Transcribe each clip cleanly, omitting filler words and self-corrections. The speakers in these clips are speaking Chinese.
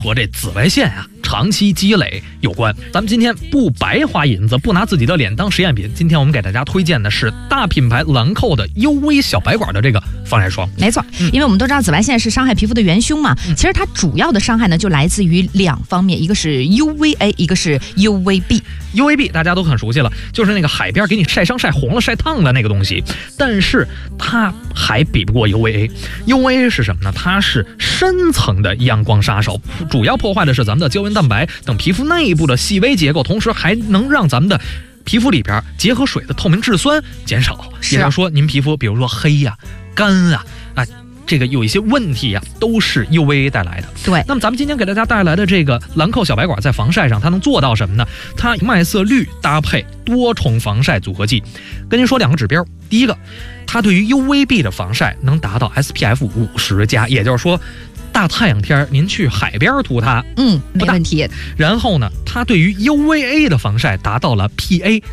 和这紫外线啊长期积累有关。咱们今天不白花银子，不拿自己的脸当实验品。今天我们给大家推荐的是大品牌兰蔻的 UV 小白管的这个防晒霜。 没错，因为我们都知道紫外线是伤害皮肤的元凶嘛。其实它主要的伤害呢，就来自于两方面，一个是 UVA， 一个是 UVB。UVB 大家都很熟悉了，就是那个海边给你晒伤、晒红了、晒烫的那个东西，但是它还比不过 UVA。UVA 是什么呢？它是深层的阳光杀手，主要破坏的是咱们的胶原蛋白等皮肤内部的细微结构，同时还能让咱们的皮肤里边结合水的透明质酸减少。也就是说，您皮肤比如说黑呀、干啊，这个有一些问题啊，都是 UVA 带来的。 对， 那么咱们今天给大家带来的这个兰蔻小白管，在防晒上它能做到什么呢？它麦色绿搭配多重防晒组合技。跟您说两个指标，第一个，它对于 UVB 的防晒能达到 SPF 50+，也就是说，大太阳天您去海边涂它， 没问题。 然后呢，它对于 UVA 的防晒达到了 PA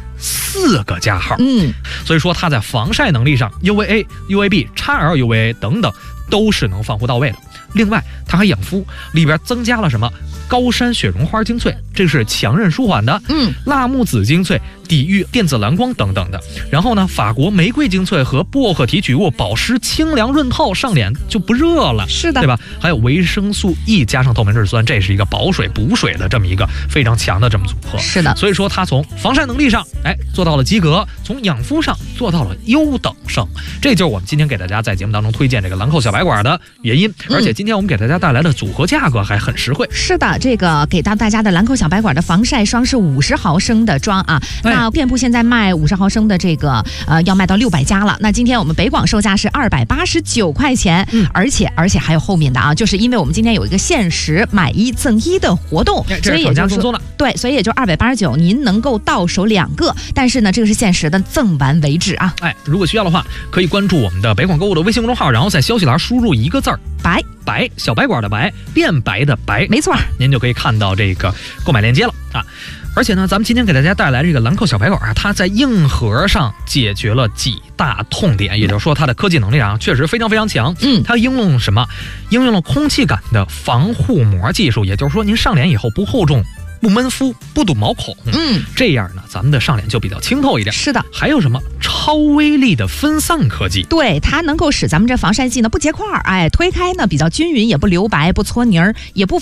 4个加号，所以说它在防晒能力上 UVA、UVB、XL-UVA 等等都是能防护到位的。另外，它还养肤，里边增加了什么？高山雪绒花精粹，这是强韧舒缓的。辣木籽精粹，抵御电子蓝光等等的。然后呢，法国玫瑰精粹和薄荷提取物保湿清凉润透，上脸就不热了。 是的， 对吧？还有维生素 E 加上透明质酸，这是一个保水补水的这么一个非常强的这么组合。 是的， 所以说它从防晒能力上，做到了及格；从养肤上做到了优等生。这就是我们今天给大家在节目当中推荐这个兰蔻小白管的原因。而且今天我们给大家带来的组合价格还很实惠。 是的，这个给到大家的兰蔻小白管的防晒霜是50毫升的装啊。那店铺现在卖50毫升的这个要卖到600加了。那今天我们北广售价是289块钱，而且还有后面的啊，就是因为我们今天有一个限时买1赠1的活动，所以也就是说，对，所以也就289，您能够到手2个，但是呢，这个是限时的，赠完为止啊。 如果需要的话，可以关注我们的北广购物的微信公众号，然后在消息栏输入一个字儿白，小白管的白，变白的白， 没错， 您就可以看到这个购买链接了啊。而且呢，咱们今天给大家带来这个兰蔻小白管啊，它在硬核上解决了几大痛点，也就是说它的科技能力啊确实非常非常强。它应用了什么？应用了空气感的防护膜技术，也就是说您上脸以后不厚重、不闷肤、不堵毛孔，这样呢，咱们的上脸就比较清透一点。 是的， 还有什么超微粒的分散科技？ 对，它能够使咱们这防晒剂呢不结块，推开呢比较均匀，也不留白，不搓泥儿，也不